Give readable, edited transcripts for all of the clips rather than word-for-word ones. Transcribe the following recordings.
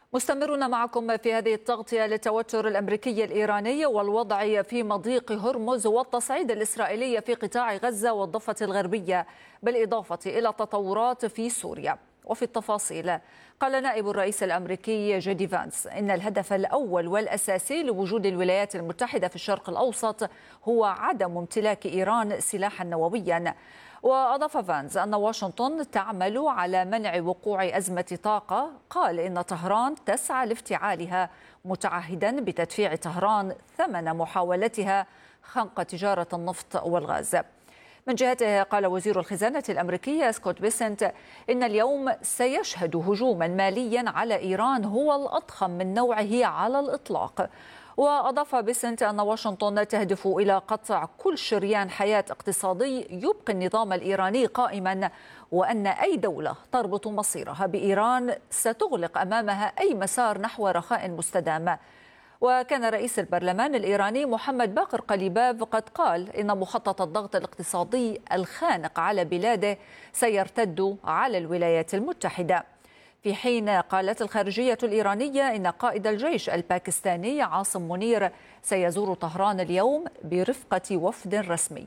مستمرون معكم في هذه التغطية للتوتر الأمريكي الإيراني والوضع في مضيق هرمز والتصعيد الإسرائيلي في قطاع غزة والضفة الغربية، بالإضافة إلى تطورات في سوريا. وفي التفاصيل، قال نائب الرئيس الأمريكي جيدي فانس إن الهدف الأول والأساسي لوجود الولايات المتحدة في الشرق الأوسط هو عدم امتلاك إيران سلاحا نوويا. وأضاف فانز أن واشنطن تعمل على منع وقوع أزمة طاقة. قال إن طهران تسعى لافتعالها، متعهدا بتدفيع طهران ثمن محاولتها خنق تجارة النفط والغاز. من جهته، قال وزير الخزانة الأمريكي سكوت بيسنت إن اليوم سيشهد هجوما ماليا على إيران هو الأضخم من نوعه على الإطلاق. وأضاف بيسنت أن واشنطن تهدف إلى قطع كل شريان حياة اقتصادي يبقي النظام الإيراني قائما، وأن أي دولة تربط مصيرها بإيران ستغلق أمامها أي مسار نحو رخاء مستدام. وكان رئيس البرلمان الإيراني محمد باقر قليباف قد قال إن مخطط الضغط الاقتصادي الخانق على بلاده سيرتد على الولايات المتحدة. في حين قالت الخارجية الإيرانية إن قائد الجيش الباكستاني عاصم منير سيزور طهران اليوم برفقة وفد رسمي.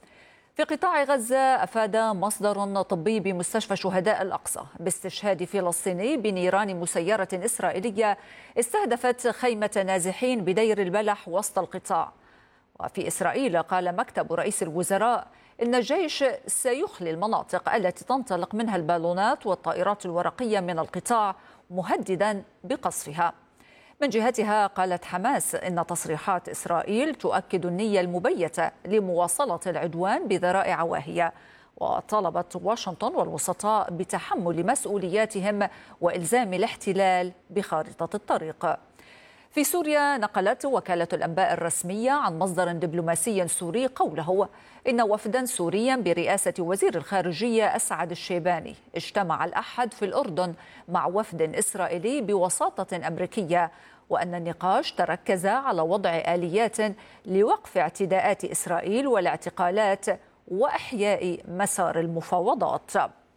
في قطاع غزة، أفاد مصدر طبي بمستشفى شهداء الأقصى باستشهاد فلسطيني بنيران مسيرة إسرائيلية استهدفت خيمة نازحين بدير البلح وسط القطاع. وفي إسرائيل، قال مكتب رئيس الوزراء إن الجيش سيخلي المناطق التي تنطلق منها البالونات والطائرات الورقية من القطاع، مهددا بقصفها. من جهتها، قالت حماس إن تصريحات إسرائيل تؤكد النية المبيتة لمواصلة العدوان بذرائع واهية، وطلبت واشنطن والوسطاء بتحمل مسؤولياتهم وإلزام الاحتلال بخارطة الطريق. في سوريا، نقلت وكالة الأنباء الرسمية عن مصدر دبلوماسي سوري قوله إن وفدا سوريا برئاسة وزير الخارجية أسعد الشيباني اجتمع الأحد في الأردن مع وفد إسرائيلي بوساطة أمريكية، وأن النقاش تركز على وضع آليات لوقف اعتداءات إسرائيل والاعتقالات وإحياء مسار المفاوضات.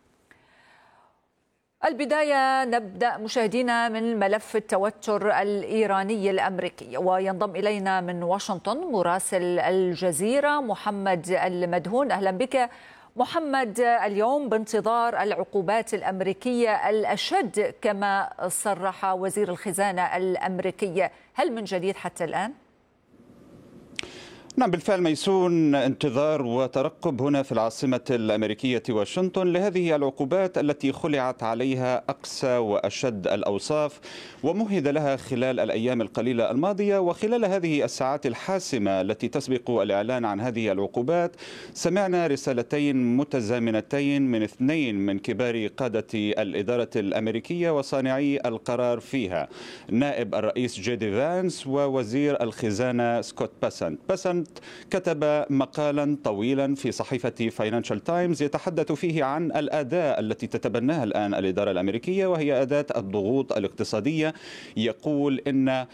البداية نبدأ مشاهدينا من ملف التوتر الإيراني الأمريكي، وينضم إلينا من واشنطن مراسل الجزيرة محمد المدهون. أهلا بك محمد. اليوم بانتظار العقوبات الأمريكية الأشد كما صرح وزير الخزانة الأمريكي، هل من جديد حتى الآن؟ نعم بالفعل ميسون، انتظار وترقب هنا في العاصمة الأمريكية واشنطن لهذه العقوبات التي خلعت عليها أقسى وأشد الأوصاف ومهد لها خلال الأيام القليلة الماضية. وخلال هذه الساعات الحاسمة التي تسبق الإعلان عن هذه العقوبات، سمعنا رسالتين متزامنتين من اثنين من كبار قادة الإدارة الأمريكية وصانعي القرار فيها، نائب الرئيس جيدي فانس ووزير الخزانة سكوت بيسنت. كتب مقالا طويلا في صحيفة فاينانشال تايمز يتحدث فيه عن الأداة التي تتبناها الآن الإدارة الأمريكية، وهي أداة الضغوط الاقتصادية. يقول إن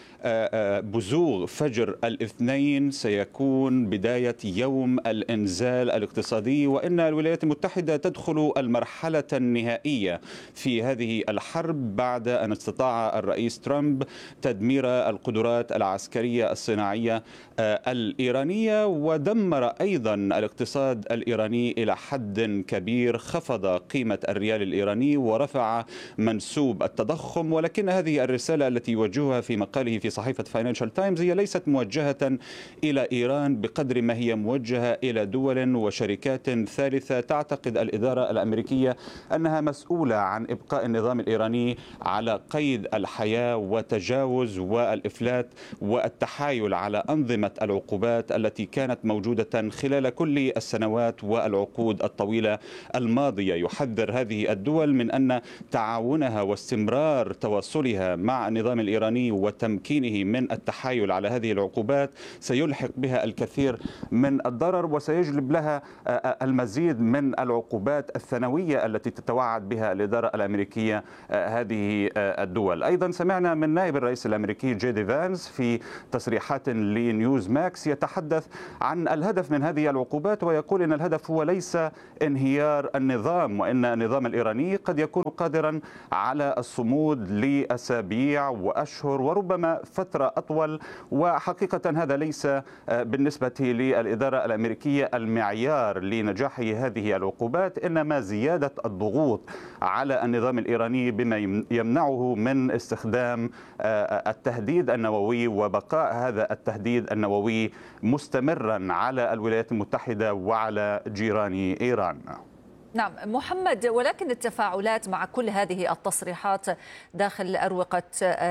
بزوغ فجر الاثنين سيكون بداية يوم الإنزال الاقتصادي، وإن الولايات المتحدة تدخل المرحلة النهائية في هذه الحرب بعد أن استطاع الرئيس ترامب تدمير القدرات العسكرية الصناعية الإيرانية، ودمر أيضا الاقتصاد الإيراني إلى حد كبير، خفض قيمة الريال الإيراني ورفع منسوب التضخم. ولكن هذه الرسالة التي يوجهها في مقاله في صحيفة فاينانشال تايمز هي ليست موجهة إلى إيران بقدر ما هي موجهة إلى دول وشركات ثالثة تعتقد الإدارة الأمريكية أنها مسؤولة عن إبقاء النظام الإيراني على قيد الحياة وتجاوز والإفلات والتحايل على أنظمة العقوبات التي كانت موجودة خلال كل السنوات والعقود الطويلة الماضية. يحذر هذه الدول من أن تعاونها واستمرار تواصلها مع النظام الإيراني وتمكينه من التحايل على هذه العقوبات سيلحق بها الكثير من الضرر، وسيجلب لها المزيد من العقوبات الثانوية التي تتوعد بها الإدارة الأمريكية هذه الدول. أيضا سمعنا من نائب الرئيس الأمريكي جيدي فانس في تصريحات لنيوز ماكس يتحدث يتحدث عن الهدف من هذه العقوبات، ويقول إن الهدف هو ليس انهيار النظام، وإن النظام الإيراني قد يكون قادرا على الصمود لأسابيع وأشهر وربما فترة أطول. وحقيقة هذا ليس بالنسبة للإدارة الأمريكية المعيار لنجاح هذه العقوبات، إنما زيادة الضغوط على النظام الإيراني بما يمنعه من استخدام التهديد النووي وبقاء هذا التهديد النووي مستمرا على الولايات المتحدة وعلى جيران إيران. نعم محمد، ولكن التفاعلات مع كل هذه التصريحات داخل أروقة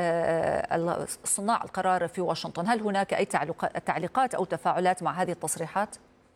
صناع القرار في واشنطن، هل هناك أي تعليقات أو تفاعلات مع هذه التصريحات؟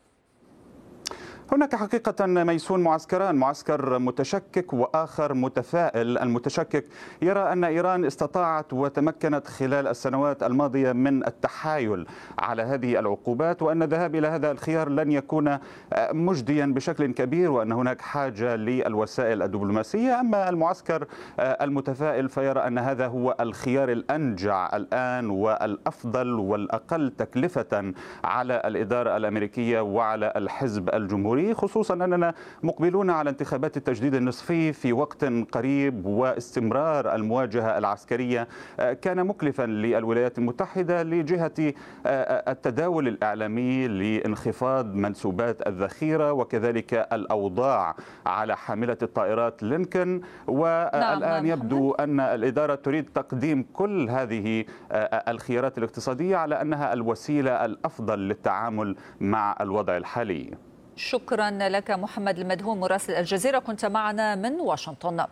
هناك حقيقة ميسون معسكران، معسكر متشكك وآخر متفائل. المتشكك يرى أن إيران استطاعت وتمكنت خلال السنوات الماضية من التحايل على هذه العقوبات، وأن الذهاب إلى هذا الخيار لن يكون مجديا بشكل كبير، وأن هناك حاجة للوسائل الدبلوماسية. أما المعسكر المتفائل فيرى أن هذا هو الخيار الأنجع الآن والأفضل والأقل تكلفة على الإدارة الأمريكية وعلى الحزب الجمهوري، خصوصا أننا مقبلون على انتخابات التجديد النصفي في وقت قريب، واستمرار المواجهة العسكرية كان مكلفا للولايات المتحدة لجهة التداول الإعلامي لانخفاض منسوبات الذخيرة وكذلك الأوضاع على حاملة الطائرات لينكولن. والآن يبدو أن الإدارة تريد تقديم كل هذه الخيارات الاقتصادية على أنها الوسيلة الأفضل للتعامل مع الوضع الحالي. شكرا لك محمد المدهون مراسل الجزيرة، كنت معنا من واشنطن.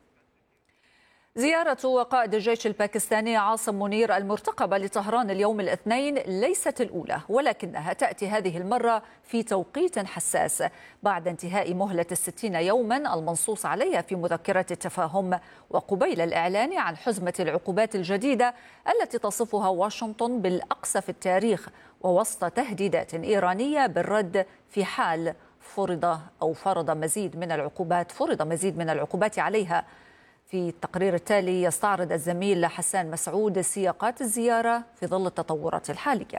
زيارة قائد الجيش الباكستاني عاصم منير المرتقبة لطهران اليوم الاثنين ليست الأولى، ولكنها تأتي هذه المرة في توقيت حساس بعد انتهاء مهلة 60 يوما المنصوص عليها في مذكرة التفاهم، وقبيل الإعلان عن حزمة العقوبات الجديدة التي تصفها واشنطن بالأقصى في التاريخ، ووسط تهديدات إيرانية بالرد في حال فرض مزيد من العقوبات عليها. في التقرير التالي يستعرض الزميل حسان مسعود سياقات الزيارة في ظل التطورات الحالية.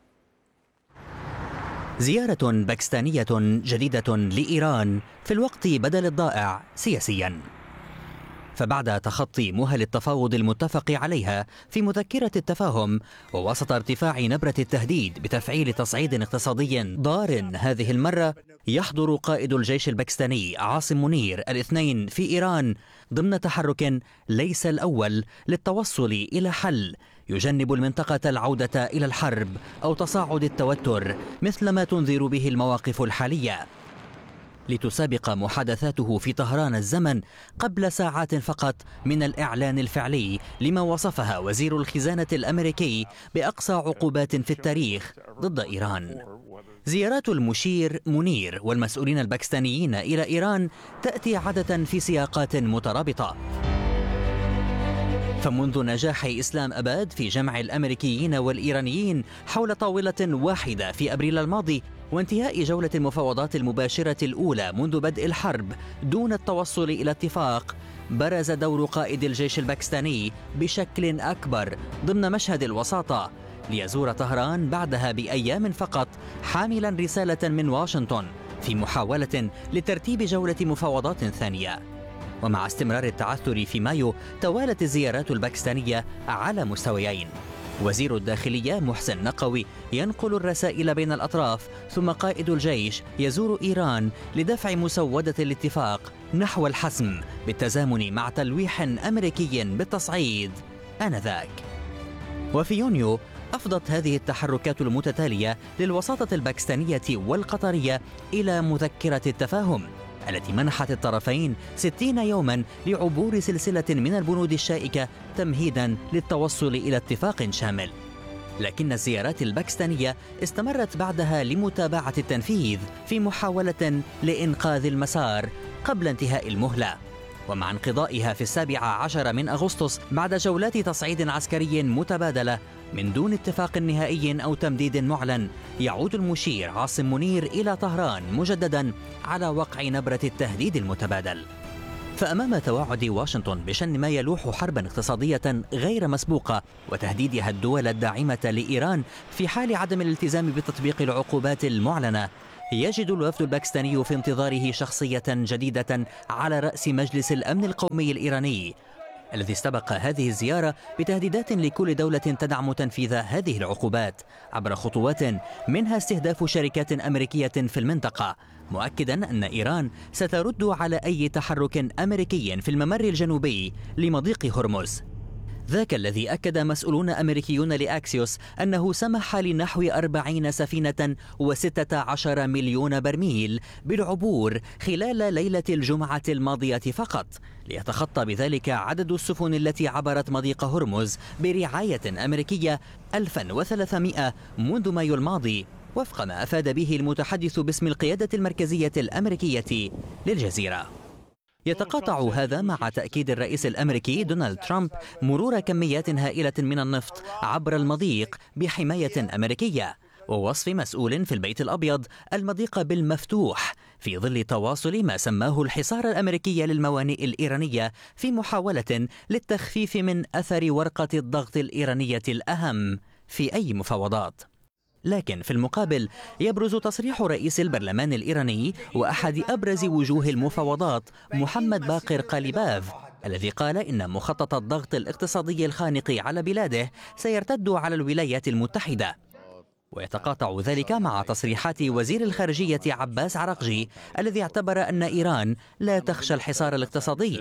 زيارة باكستانية جديدة لإيران في الوقت بدل الضائع سياسيا. فبعد تخطي مهل التفاوض المتفق عليها في مذكرة التفاهم، ووسط ارتفاع نبرة التهديد بتفعيل تصعيد اقتصادي ضار هذه المرة، يحضر قائد الجيش الباكستاني عاصم منير الاثنين في إيران ضمن تحرك ليس الأول للتوصل إلى حل يجنب المنطقة العودة إلى الحرب أو تصاعد التوتر مثل ما تنذر به المواقف الحالية. لتسابق محادثاته في طهران الزمن قبل ساعات فقط من الإعلان الفعلي لما وصفها وزير الخزانة الأمريكي بأقصى عقوبات في التاريخ ضد إيران. زيارات المشير منير والمسؤولين الباكستانيين إلى إيران تأتي عادة في سياقات مترابطة. فمنذ نجاح إسلام أباد في جمع الأمريكيين والإيرانيين حول طاولة واحدة في أبريل الماضي، وانتهاء جولة المفاوضات المباشرة الأولى منذ بدء الحرب دون التوصل إلى اتفاق، برز دور قائد الجيش الباكستاني بشكل أكبر ضمن مشهد الوساطة، ليزور طهران بعدها بأيام فقط حاملا رسالة من واشنطن في محاولة لترتيب جولة مفاوضات ثانية. ومع استمرار التعثر في مايو، توالت الزيارات الباكستانية على مستويين: وزير الداخلية محسن نقوي ينقل الرسائل بين الأطراف، ثم قائد الجيش يزور إيران لدفع مسودة الاتفاق نحو الحسم بالتزامن مع تلويح أمريكي بالتصعيد آنذاك. وفي يونيو أفضت هذه التحركات المتتالية للوساطة الباكستانية والقطرية إلى مذكرة التفاهم التي منحت الطرفين 60 يوما لعبور سلسلة من البنود الشائكة تمهيدا للتوصل إلى اتفاق شامل. لكن الزيارات الباكستانية استمرت بعدها لمتابعة التنفيذ في محاولة لإنقاذ المسار قبل انتهاء المهلة. ومع انقضائها في 17 من أغسطس بعد جولات تصعيد عسكري متبادلة من دون اتفاق نهائي أو تمديد معلن، يعود المشير عاصم منير إلى طهران مجددا على وقع نبرة التهديد المتبادل. فأمام توعد واشنطن بشن ما يلوح حربا اقتصادية غير مسبوقة وتهديدها الدول الداعمة لإيران في حال عدم الالتزام بتطبيق العقوبات المعلنة، يجد الوفد الباكستاني في انتظاره شخصية جديدة على رأس مجلس الأمن القومي الإيراني، الذي استبق هذه الزيارة بتهديدات لكل دولة تدعم تنفيذ هذه العقوبات عبر خطوات منها استهداف شركات أمريكية في المنطقة، مؤكدا أن إيران سترد على أي تحرك أمريكي في الممر الجنوبي لمضيق هرمز. ذاك الذي أكد مسؤولون أمريكيون لأكسيوس أنه سمح لنحو 40 سفينة و16 مليون برميل بالعبور خلال ليلة الجمعة الماضية فقط، ليتخطى بذلك عدد السفن التي عبرت مضيق هرمز برعاية أمريكية 1300 منذ مايو الماضي، وفق ما أفاد به المتحدث باسم القيادة المركزية الأمريكية للجزيرة. يتقاطع هذا مع تأكيد الرئيس الأمريكي دونالد ترامب مرور كميات هائلة من النفط عبر المضيق بحماية أمريكية، ووصف مسؤول في البيت الأبيض المضيق بالمفتوح في ظل تواصل ما سماه الحصار الأمريكي للموانئ الإيرانية في محاولة للتخفيف من أثر ورقة الضغط الإيرانية الأهم في أي مفاوضات. لكن في المقابل يبرز تصريح رئيس البرلمان الإيراني وأحد أبرز وجوه المفاوضات محمد باقر قاليباف، الذي قال إن مخطط الضغط الاقتصادي الخانق على بلاده سيرتد على الولايات المتحدة. ويتقاطع ذلك مع تصريحات وزير الخارجية عباس عراقجي الذي اعتبر أن إيران لا تخشى الحصار الاقتصادي.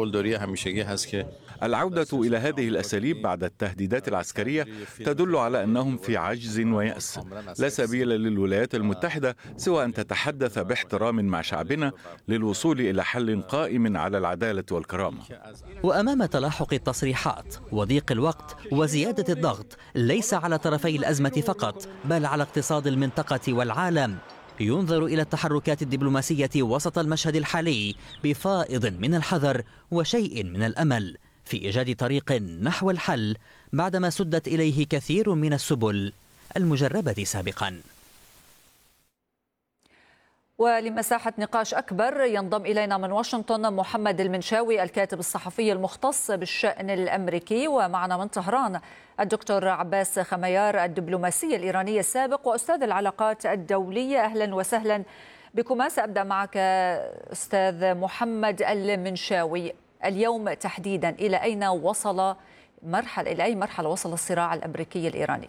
العودة إلى هذه الأساليب بعد التهديدات العسكرية تدل على أنهم في عجز ويأس. لا سبيل للولايات المتحدة سوى أن تتحدث باحترام مع شعبنا للوصول إلى حل قائم على العدالة والكرامة. وأمام تلاحق التصريحات وضيق الوقت وزيادة الضغط ليس على طرفي الأزمة فقط بل على اقتصاد المنطقة والعالم، ينظر إلى التحركات الدبلوماسية وسط المشهد الحالي بفائض من الحذر وشيء من الأمل في إيجاد طريق نحو الحل بعدما سدت إليه كثير من السبل المجربة سابقا. ولمساحة نقاش أكبر ينضم إلينا من واشنطن محمد المنشاوي الكاتب الصحفي المختص بالشأن الأمريكي، ومعنا من طهران الدكتور عباس خميار الدبلوماسي الإيراني السابق وأستاذ العلاقات الدولية. أهلا وسهلا بكما. سأبدأ معك أستاذ محمد المنشاوي، اليوم تحديدا إلى أي مرحلة وصل الصراع الأمريكي الإيراني؟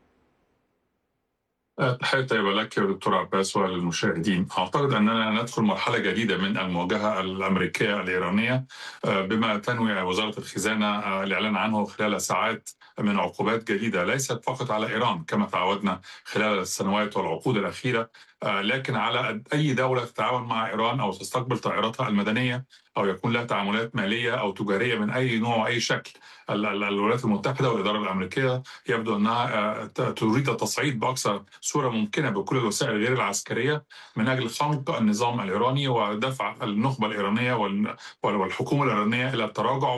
تحية طيبة لك يا دكتور عباس وللمشاهدين. أعتقد أننا ندخل مرحلة جديدة من المواجهة الأمريكية الإيرانية بما تنوي وزارة الخزانة الإعلان عنه خلال ساعات من عقوبات جديدة ليست فقط على إيران كما تعودنا خلال السنوات والعقود الأخيرة، لكن على أي دولة تتعاون مع إيران أو تستقبل طائراتها المدنية أو يكون لها تعاملات مالية أو تجارية من أي نوع وأي شكل. الولايات المتحدة والإدارة الأمريكية يبدو أنها تريد التصعيد بأقصى صورة ممكنة بكل الوسائل غير العسكرية من أجل خنق النظام الإيراني ودفع النخبة الإيرانية والحكومة الإيرانية إلى التراجع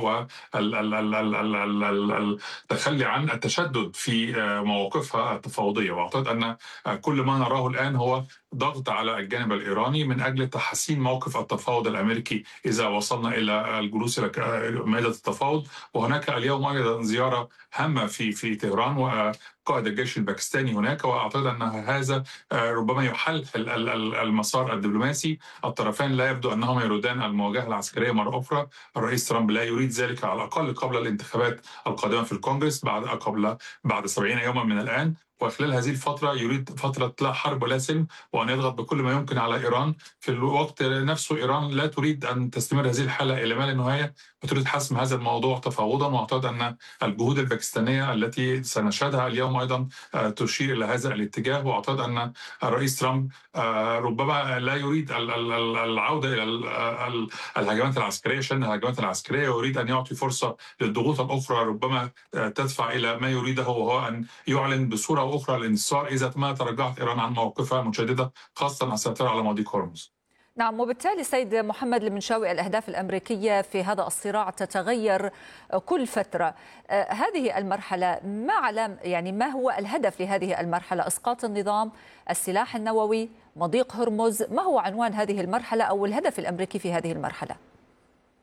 والتخلي عن التشدد في مواقفها التفاوضية. وأعتقد أن كل ما نراه الآن هو ضغط على الجانب الإيراني من أجل تحسين موقف التفاوض الأمريكي إذا وصلنا إلى الجلوس إلى مائدة التفاوض. وهناك اليوم أيضا زيارة هامة في طهران وقائد الجيش الباكستاني هناك، وأعتقد أن هذا ربما يحل المسار الدبلوماسي. الطرفين لا يبدو أنهم يريدان المواجهة العسكرية مرة أخرى. الرئيس ترامب لا يريد ذلك على الأقل قبل الانتخابات القادمة في الكونغرس بعد 70 يوما من الآن، وخلال هذه الفترة يريد فترة لا حرب ولا سلم وأن يضغط بكل ما يمكن على إيران. في الوقت نفسه إيران لا تريد أن تستمر هذه الحالة إلى ما لا نهاية وتريد حسم هذا الموضوع تفاوضا. وأعتقد أن الجهود الباكستانية التي سنشهدها اليوم أيضا تشير إلى هذا الاتجاه. وأعتقد أن الرئيس ترامب ربما لا يريد العودة إلى الهجمات العسكرية، شن الهجمات العسكرية، ويريد أن يعطي فرصة للضغوط الأخرى ربما تدفع إلى ما يريده، وهو أن يعلن بصورة أخرى الانتصار إذا ما تراجعت إيران عن موقفها المتشددة خاصة السيطرة على مضيق هرمز. نعم، وبالتالي سيد محمد المنشاوي الأهداف الأمريكية في هذا الصراع تتغير كل فترة. هذه المرحلة ما هو الهدف لهذه المرحلة؟ إسقاط النظام، السلاح النووي، مضيق هرمز؟ ما هو عنوان هذه المرحلة أو الهدف الأمريكي في هذه المرحلة؟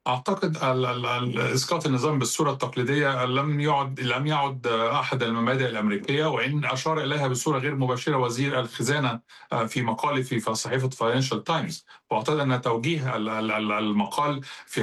أعتقد إسقاط النظام بالصورة التقليدية لم يعد أحد المبادئ الأمريكية، وإن أشار إليها بصورة غير مباشرة وزير الخزانة في مقال في صحيفة فاينانشال تايمز. وأعتقد أن توجيه المقال في